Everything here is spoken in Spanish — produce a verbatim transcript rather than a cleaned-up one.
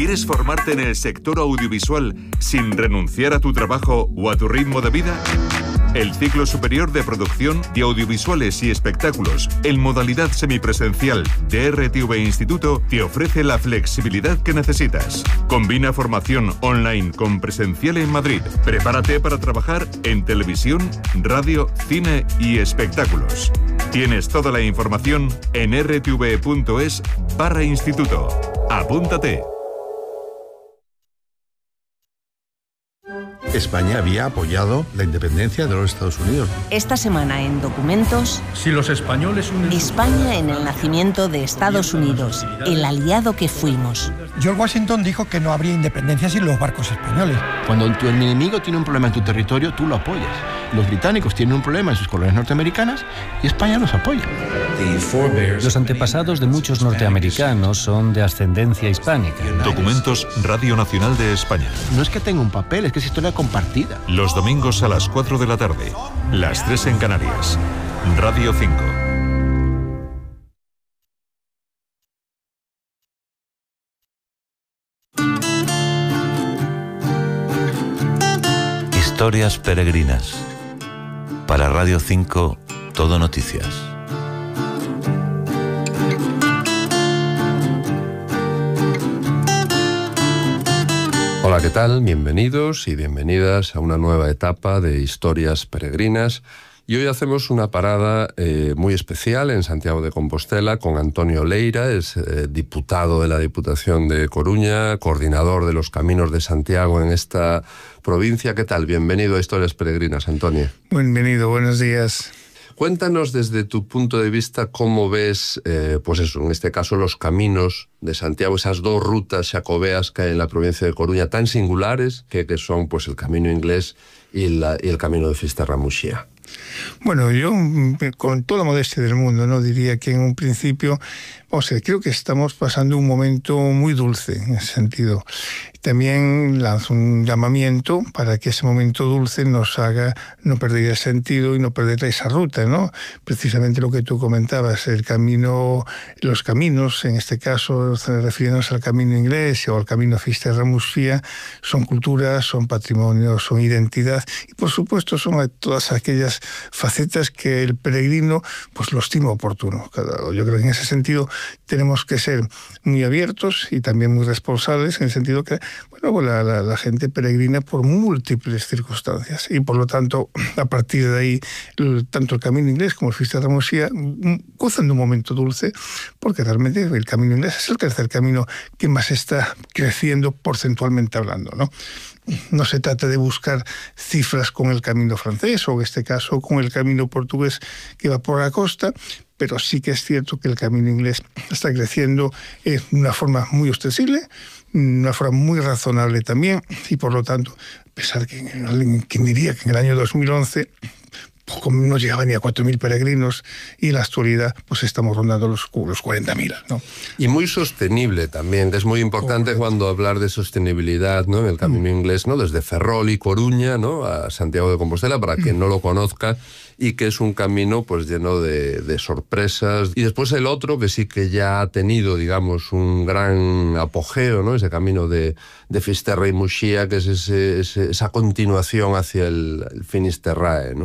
¿Quieres formarte en el sector audiovisual sin renunciar a tu trabajo o a tu ritmo de vida? El ciclo superior de producción de audiovisuales y espectáculos en modalidad semipresencial de R T V Instituto te ofrece la flexibilidad que necesitas. Combina formación online con presencial en Madrid. Prepárate para trabajar en televisión, radio, cine y espectáculos. Tienes toda la información en rtv.es barra instituto. Apúntate. España había apoyado la independencia de los Estados Unidos. Esta semana en Documentos, si los españoles unen España en el nacimiento de Estados Unidos, el aliado que fuimos. George Washington dijo que no habría independencia sin los barcos españoles. Cuando tu enemigo tiene un problema en tu territorio, tú lo apoyas. Los británicos tienen un problema en sus colonias norteamericanas y España los apoya. Los antepasados de muchos norteamericanos son de ascendencia hispánica. Documentos Radio Nacional de España. No es que tenga un papel, es que es historia compartida. Los domingos a las cuatro de la tarde, las tres en Canarias. Radio cinco. Historias peregrinas. Para Radio cinco, Todo Noticias. Hola, ¿qué tal? Bienvenidos y bienvenidas a una nueva etapa de Historias Peregrinas. Y hoy hacemos una parada eh, muy especial en Santiago de Compostela con Antonio Leira, es eh, diputado de la Diputación de Coruña, coordinador de los Caminos de Santiago en esta provincia. ¿Qué tal? Bienvenido a Historias Peregrinas, Antonio. Bienvenido, buenos días. Cuéntanos desde tu punto de vista cómo ves, eh, pues eso, en este caso los caminos de Santiago, esas dos rutas jacobeas que hay en la provincia de Coruña tan singulares que, que son pues el camino inglés y, la, y el camino de Fisterra-Muxía. Bueno, yo con toda la modestia del mundo, no diría que en un principio, o sea, creo que estamos pasando un momento muy dulce en ese sentido. También lanzo un llamamiento para que ese momento dulce nos haga no perder el sentido y no perder esa ruta, ¿no? Precisamente lo que tú comentabas, el camino, los caminos, en este caso refiriéndonos al camino inglés o al camino Fisterra-Muxía, son cultura, son patrimonio, son identidad y por supuesto son todas aquellas facetas que el peregrino pues lo estima oportuno. Yo creo que en ese sentido tenemos que ser muy abiertos y también muy responsables en el sentido que bueno, la, la, la gente peregrina por múltiples circunstancias y por lo tanto a partir de ahí el, tanto el camino inglés como el Fisterra-Muxía gozan de un momento dulce porque realmente el camino inglés es el tercer camino que más está creciendo porcentualmente hablando, ¿no? No se trata de buscar cifras con el camino francés o en este caso con el camino portugués que va por la costa, pero sí que es cierto que el camino inglés está creciendo de una forma muy ostensible, una forma muy razonable también y por lo tanto, a pesar que quien diría que en el año dos mil once no llegaban ni a cuatro mil peregrinos y en la actualidad pues estamos rondando los, los cuarenta mil, ¿no? Y muy sostenible también, es muy importante Correcto. Cuando hablar de sostenibilidad, ¿no? En el camino mm. inglés, ¿no? Desde Ferrol y Coruña, ¿no? A Santiago de Compostela, para quien mm. no lo conozca, y que es un camino pues lleno de, de sorpresas. Y después el otro, que sí que ya ha tenido, digamos, un gran apogeo, ¿no? Ese camino de, de Fisterra y Muxía, que es ese, ese, esa continuación hacia el, el Finisterrae, ¿no?